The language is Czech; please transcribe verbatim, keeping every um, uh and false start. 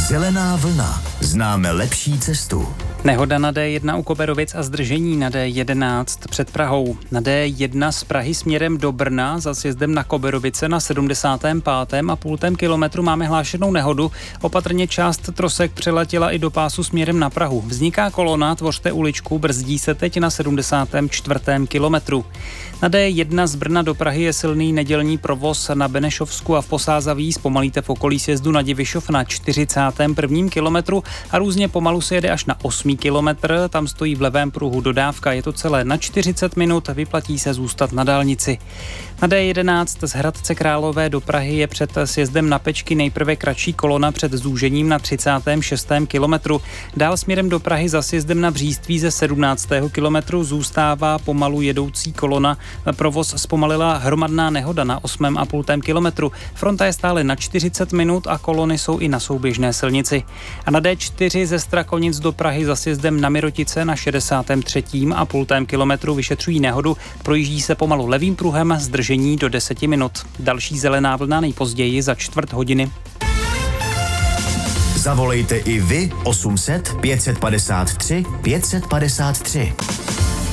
Zelená vlna. Známe lepší cestu. Nehoda na D jedna u Koberovic a zdržení na D jedenáct před Prahou. Na D jedna z Prahy směrem do Brna za sjezdem na Koberovice na sedmdesátém pátém a půltém kilometru máme hlášenou nehodu. Opatrně část trosek přeletěla i do pásu směrem na Prahu. Vzniká kolona, tvořte uličku, brzdí se teď na sedmdesátém čtvrtém kilometru. Na D jedna z Brna do Prahy je silný nedělní provoz na Benešovsku a v Posázaví. Zpomalíte v okolí sjezdu na Divišov na čtyřicátém prvním kilometru a různě pomalu se jede až na osmý kilometr. Tam stojí v levém pruhu dodávka. Je to celé na čtyřicet minut, vyplatí se zůstat na dálnici. Na D jedenáct z Hradce Králové do Prahy je před sjezdem na Pečky nejprve kratší kolona před zúžením na třicátém šestém kilometru. Dál směrem do Prahy za sjezdem na Bříství ze sedmnáctého kilometru zůstává pomalu jedoucí kolona. Provoz zpomalila hromadná nehoda na osmém a půltém kilometru. Fronta je stále na čtyřicet minut a kolony jsou i na souběžné silnici. A na D čtyři ze Strakonic do Prahy za sjezdem na Mirotice na šedesátém třetím a půltém kilometru vyšetřují nehodu. Projíždí se pomalu levým pruhem, zdržení do deseti minut. Další zelená vlna nejpozději za čtvrt hodiny. Zavolejte i vy osm set pět set padesát tři pět set padesát tři.